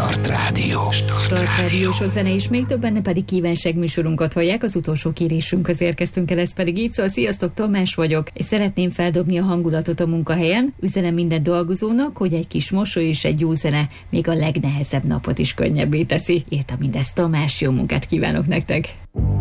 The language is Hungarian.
Start Rádió. Start Rádió, sok zene és még több, benne pedig kívánság műsorunkat hallják. Az utolsó kérésünkhöz érkeztünk el, ez pedig így szól. Sziasztok, Tamás vagyok, és szeretném feldobni a hangulatot a munkahelyen. Üzenem minden dolgozónak, hogy egy kis mosoly és egy jó zene még a legnehezebb napot is könnyebbé teszi. Írta mindezt Tamás, jó munkát kívánok nektek!